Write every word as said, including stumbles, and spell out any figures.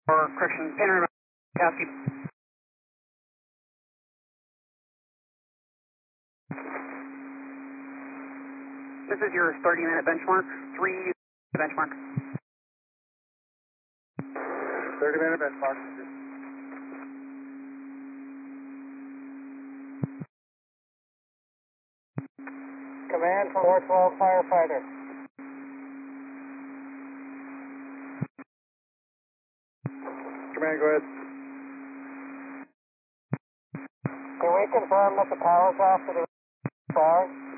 Or correction, Panorama, Kowski. This is your thirty minute benchmark, three benchmark. thirty minute benchmark. Command from four twelve firefighter. Command, go ahead. Can we confirm that the power's off to the fire?